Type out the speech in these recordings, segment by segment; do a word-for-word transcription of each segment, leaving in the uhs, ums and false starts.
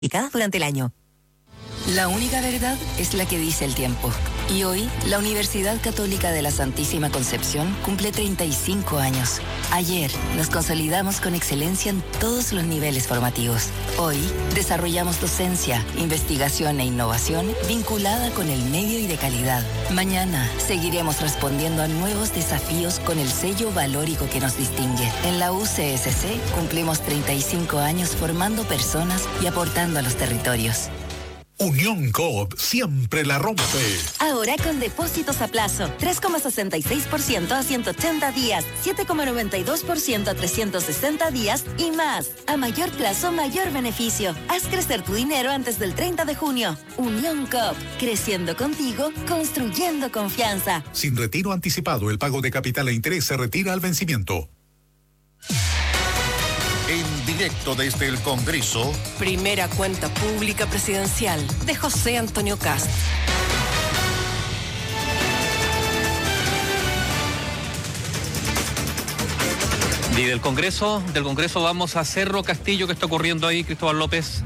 durante el año. La única verdad es la que dice el tiempo. Y hoy, la Universidad Católica de la Santísima Concepción cumple treinta y cinco años. Ayer, nos consolidamos con excelencia en todos los niveles formativos. Hoy, desarrollamos docencia, investigación e innovación vinculada con el medio y de calidad. Mañana, seguiremos respondiendo a nuevos desafíos con el sello valórico que nos distingue. En la U C S C, cumplimos treinta y cinco años formando personas y aportando a los territorios. Unión Coop siempre la rompe. Ahora con depósitos a plazo, tres coma sesenta y seis por ciento a ciento ochenta días, siete coma noventa y dos por ciento a trescientos sesenta días y más. A mayor plazo, mayor beneficio. Haz crecer tu dinero antes del treinta de junio. Unión Coop, creciendo contigo, construyendo confianza. Sin retiro anticipado, el pago de capital e interés se retira al vencimiento. En directo desde el Congreso. Primera cuenta pública presidencial de José Antonio Kast. Y del Congreso, del Congreso vamos a Cerro Castillo. ¿Qué está ocurriendo ahí, Cristóbal López?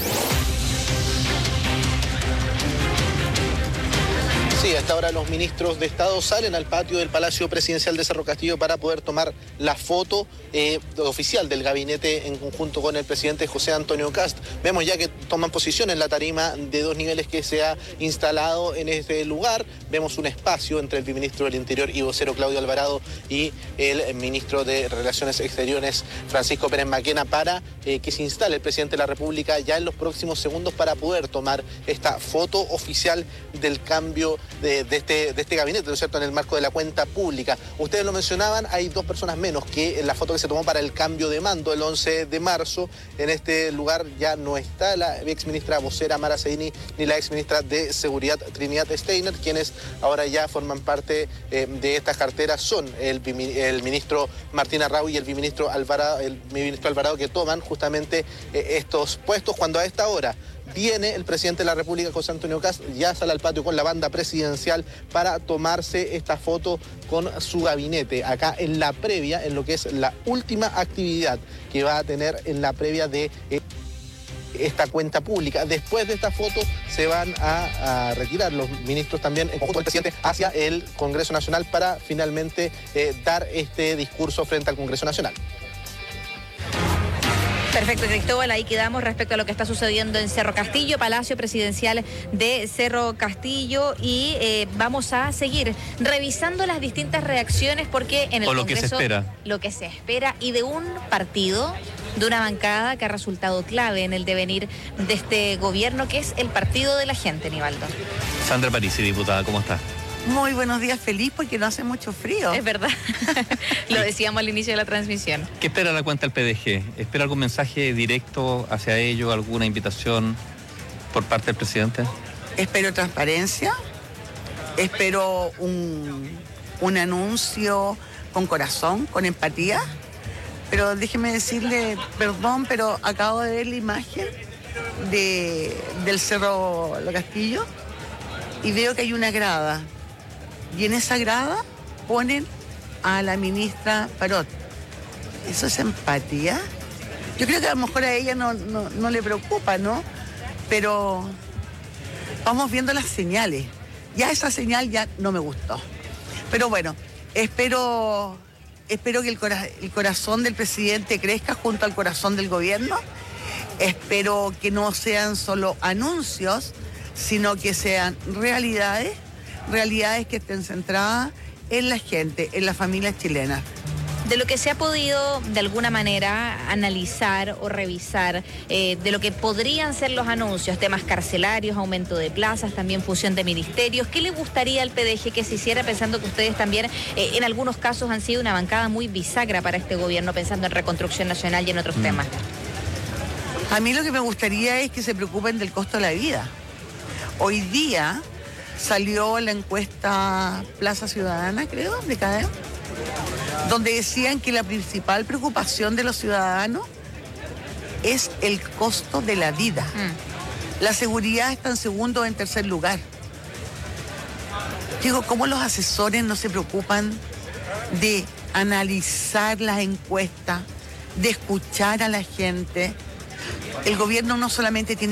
Sí, hasta ahora los ministros de Estado salen al patio del Palacio Presidencial de Cerro Castillo para poder tomar la foto eh, oficial del gabinete en conjunto con el presidente José Antonio Kast. Vemos ya que toman posición en la tarima de dos niveles que se ha instalado en este lugar. Vemos un espacio entre el viceministro del Interior y vocero Claudio Alvarado y el ministro de Relaciones Exteriores Francisco Pérez Maquena para eh, que se instale el presidente de la República ya en los próximos segundos para poder tomar esta foto oficial del cambio De, de, este, de este gabinete, ¿no es cierto?, en el marco de la cuenta pública. Ustedes lo mencionaban, hay dos personas menos que en la foto que se tomó para el cambio de mando el once de marzo. En este lugar ya no está la exministra vocera Mara Seguini ni la exministra de Seguridad Trinidad Steiner, quienes ahora ya forman parte eh, de estas carteras son el, el ministro Martín Arrau y el viceministro Alvarado, el ministro Alvarado, que toman justamente eh, estos puestos cuando a esta hora viene el presidente de la República, José Antonio Kast, ya sale al patio con la banda presidencial para tomarse esta foto con su gabinete, acá en la previa, en lo que es la última actividad que va a tener en la previa de eh, esta cuenta pública. Después de esta foto se van a, a retirar los ministros también en conjunto del presidente hacia el Congreso Nacional para finalmente eh, dar este discurso frente al Congreso Nacional. Perfecto, Cristóbal, ahí quedamos respecto a lo que está sucediendo en Cerro Castillo, Palacio Presidencial de Cerro Castillo, y eh, vamos a seguir revisando las distintas reacciones porque en el o lo Congreso, que se espera. Lo que se espera y de un partido, de una bancada que ha resultado clave en el devenir de este gobierno, que es el Partido de la Gente, Nivaldo. Sandra Parisi, diputada, ¿cómo está? Muy buenos días, feliz porque no hace mucho frío. Es verdad, lo decíamos al inicio de la transmisión. ¿Qué espera la cuenta del P D G? ¿Espera algún mensaje directo hacia ello, alguna invitación por parte del presidente? Espero transparencia, espero un, un anuncio con corazón, con empatía, pero déjeme decirle, perdón, pero acabo de ver la imagen de, del Cerro Castillo y veo que hay una grada. Y en esa grada ponen a la ministra Parot. ¿Eso es empatía? Yo creo que a lo mejor a ella no, no, no le preocupa, ¿no? Pero vamos viendo las señales. Ya esa señal ya no me gustó. Pero bueno, espero, espero que el, cora, el corazón del presidente crezca junto al corazón del gobierno. Espero que no sean solo anuncios, sino que sean realidades. realidades que estén centradas en la gente, en las familias chilenas. De lo que se ha podido de alguna manera analizar o revisar, eh, de lo que podrían ser los anuncios, temas carcelarios, aumento de plazas, también fusión de ministerios, ¿qué le gustaría al P D G que se hiciera, pensando que ustedes también eh, en algunos casos han sido una bancada muy bisagra para este gobierno, pensando en reconstrucción nacional y en otros mm. temas? A mí lo que me gustaría es que se preocupen del costo de la vida. Hoy día salió la encuesta Plaza Ciudadana, creo, de CADEM, donde decían que la principal preocupación de los ciudadanos es el costo de la vida. Mm. La seguridad está en segundo o en tercer lugar. Digo, ¿cómo los asesores no se preocupan de analizar las encuestas, de escuchar a la gente? El gobierno no solamente tiene